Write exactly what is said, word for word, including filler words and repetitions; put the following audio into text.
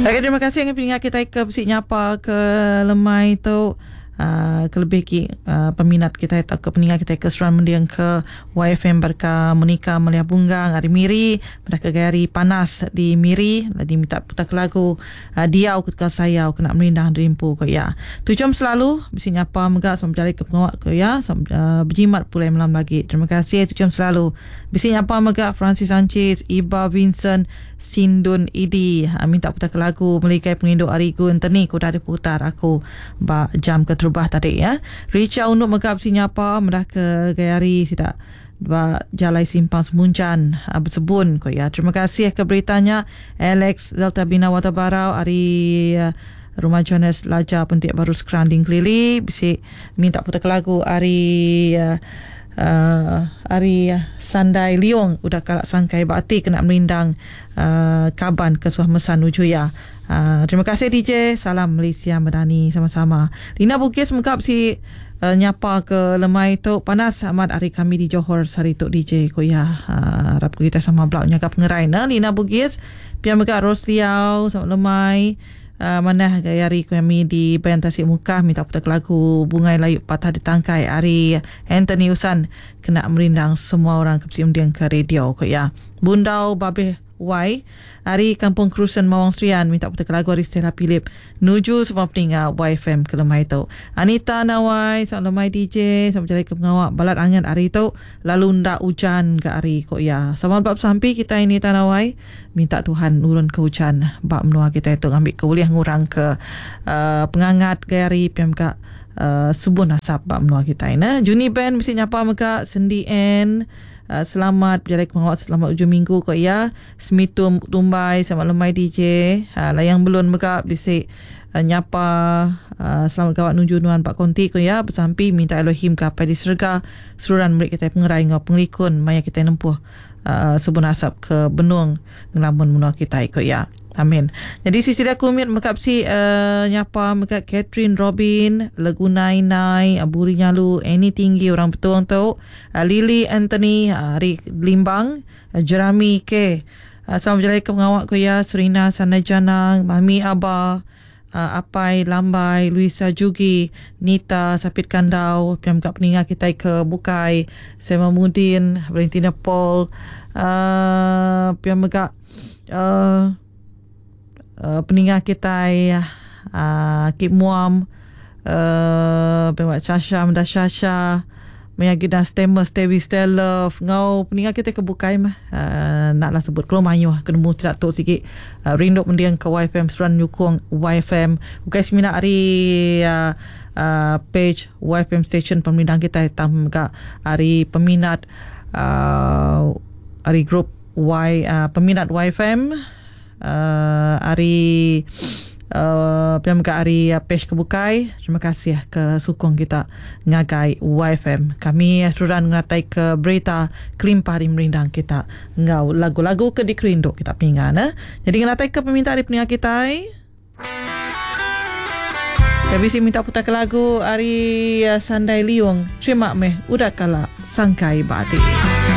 Okay, terima kasih yang pengingat kita ke Besik Nyapa ke Lemai tu. Uh, kelebih ki uh, peminat kita atau ke peninggal kita ke seruan mendiang ke Y F M Berka Monika Melia Bunggang hari Miri pada gayari panas di Miri lagi minta putar ke lagu uh, Diau ketika saya kena merindang derimpu ke ya tu jom selalu Besik Nyapa megak sama berjari ke pengawak ke ya sama uh, berjimat pulai malam lagi. Terima kasih tu jom selalu Besik Nyapa megak Francis Sanchez, Iba Vincent, Sindun Idi uh, minta putar ke lagu melikai penginduk Arigun Teni ku dah diputar aku ba jam ke terubah tadi ya. Richa untuk megap sinyapa medah ke gayari sidak ba jalai simpang semuncan uh, bersebun ko ya. Terima kasih ke beritanya Alex Delta Bina Watabarau ari uh, Rumah Jonas Laja Pentik Baru Sekeranding Kelili bisi minta putar ke lagu ari uh, Uh, Ari Sandai Liong udah kalak sangkai bakti kena merindang uh, kaban ke Suah Mesan Ujuya. Uh, terima kasih D J. Salam Malaysia Madani sama-sama. Lina Bugis mengkap si uh, nyapa ke Lemai tu panas amat hari kami di Johor sari tu D J ko ya. Uh, harap kita sama blok nyakap pengerai na Lina Bugis pian megak Rosliau sama Lemai. Uh, mana gayari kami di Bayan Tasik Mukah minta putar lagu Bungai Layu Patah Ditangkai Ari Anthony Usan kena merindang semua orang ke Pesimundian ke radio ko ya. Bundau Babeh Y Ari Kampung Kerusan Mawang Serian minta putar lagu Ari Stella Philip nuju semua peninggal Y F M ke Lemai tu. Anita Nawai sama Lemai D J sama jadi ke pengawak balat angin Ari tu lalu ndak hujan ke Ari ko ya. Sama bab sampai kita ini Tanawai minta Tuhan urun ke hujan bab menua kita itu ambil keuliah ngurang ke uh, pengangat gayari P M K uh, sebun asap bab menua kita ini. Juni Band mesti nyapa mega Sendi N. Uh, selamat berjalan ke mawak selamat ujung minggu ko ya. Semitum Tumbai sama Lemai D J. Ha lah yang belum mega bisik uh, nyapa uh, selamat kawat nuju nuan Pak Konti ko ya bersampi minta Elohim kapai di serga seluruhan mereka kita pengerai ngau penglikun maya kita nempuh uh, sebun asap ke benung ngelamun menua kita ko ya. Amin. Jadi sisi dah kumit mekap si uh, nyapa mekap Catherine Robin, Legunai Nai, Aburi Nyalu, Annie Tinggi orang betul tu, uh, Lily Anthony, uh, Ari Limbang, uh, Jerami K. Uh, selamat berjalan ke pengawak ko ya, Serina Sanajanang, Mami Abah, uh, Apai Lambai, Luisa Jugi, Nita Sapit Kandau, piam kat peninggal kita ke Bukai, Sema Mudin, Valentina Paul, uh, piam megak uh, Uh, peninggal kita uh, Kip Muam uh, Pemak Syasha Menda Syasha Mayagina Stemmer Stevi Stelov ngau peninggal kita kebukai mah uh, naklah sebut kalau mayu kena mu tidak tok sikit uh, rindu mendiang ke Y F M Seruan Nyukong Y F M bukai semina hari uh, uh, page Y F M station peminat kita hitam ke hari peminat uh, hari grup Y uh, peminat Y F M Uh, hari uh, piam ka hari uh, page kebukai. Terima kasih ke sukong kita ngagai Y F M. Kami seruran ngatai ke berita kelimpah di merindang kita ngau lagu-lagu ke di kerindu kita pingan eh? Jadi ngatai ke peminta di peningal kita eh? Habis minta putar ke lagu hari uh, Sandai Liung. Terima meh udah kala sangkai bati.